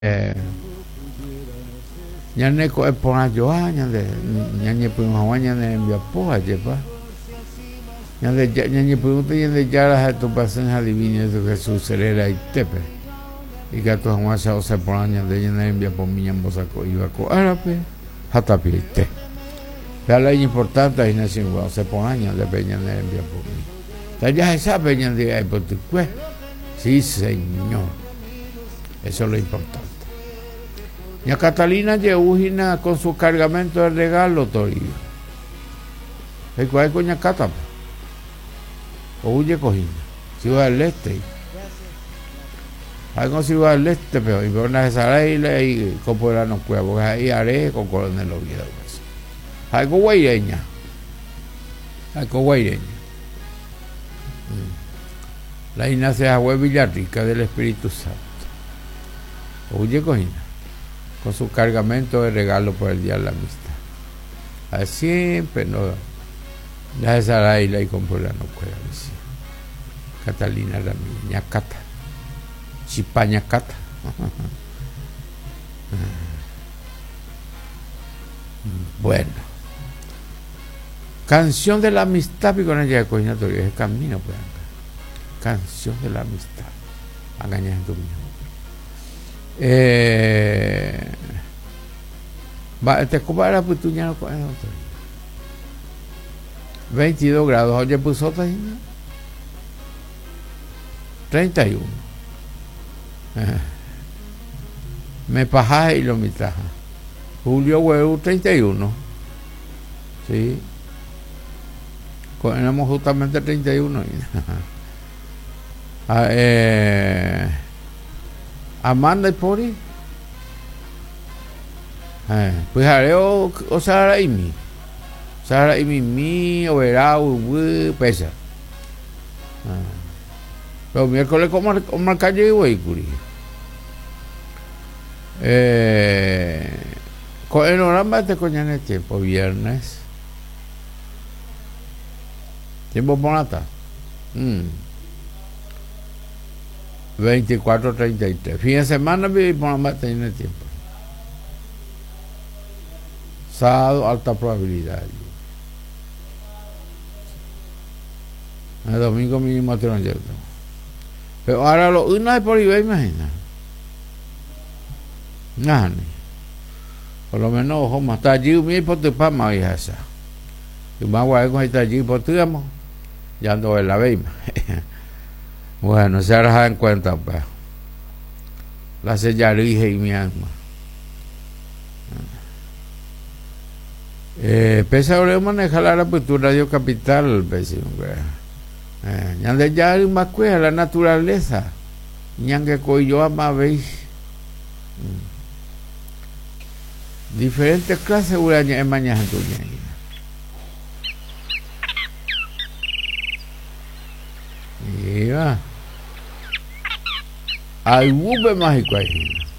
ñane ko e pona joa ñande ñane pun hawa ñane envia poa jepa ñane pregunta ñande ya ha tu pasan ha divina de Jesús será y tepe y gato hawa sa o se pona ñande ñane envia po miña mosa ko iba ko árabe hata pite la importante es nación wa se pona ñande pe ñane envia po mi ta ya sabe ñande ay po tu pues sí señor, eso es lo importante. Ña Catalina Yeujina con su cargamento de regalo, Torillo. ¿El cual es coña Catapa? O huye cojina. Ciudad del Este. Hay con Ciudad del Este, pero y por una de Saraile y con Puebla Cueva, porque ahí haré con Coronel Oviedo. Hay con Guaireña. Hay con Guaireña. La Ignacia Jagüe Villarrica del Espíritu Santo. Oye, cojina, con su cargamento de regalo por el Día de la Amistad. Así siempre no. Ya es Araila y con Puebla no puede decir. Catalina Ramírez, Ñacata. Chipaña Cata. Bueno. Canción de la amistad, y con ella de cojina todavía es camino, pues. Canción de la amistad. Agañas en tu mío. Te compara pues tú ya no coges 22 grados. Oye, pues otra 31. Me pajaje y lo mitaja. Julio huevo 31. Sí. Tenemos justamente 31. Amanda y Pori pues hareo o Sara y mi o verá pesa pero miércoles como calle y vehículo con el orama te coñan el tiempo viernes tiempo por nata 24-33. Fin de semana vivimos más tener tiempo. Sábado, alta probabilidad. El domingo mínimo tronjero. Pero ahora lo una es por ahí, imagina. Nada. Por lo menos, ojo, más está allí, mi por tu pama, hija esa. Y más guay con está allí por tu amo. Ya ando en la veima. Bueno, se hará en cuenta, pues. La sellarija y mi alma. Pese a manejar la apertura Radio Capital, vecino, ñande ya hay más cueva, la naturaleza. Ñangue coyo ama veis. Diferentes clases en mañana en tu y va. Hay un mágico ahí.